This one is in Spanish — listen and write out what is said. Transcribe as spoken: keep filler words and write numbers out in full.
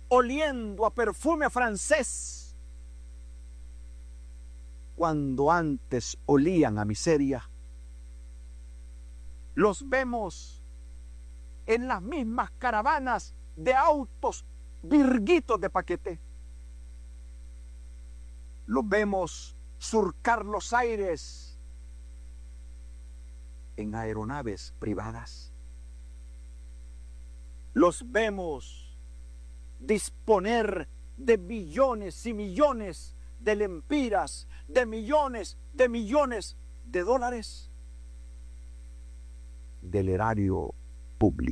oliendo a perfume francés, cuando antes olían a miseria. Los vemos en las mismas caravanas de autos virguitos de paquete. Los vemos surcar los aires en aeronaves privadas. Los vemos disponer de billones y millones de lempiras, de millones, de millones de dólares del erario público.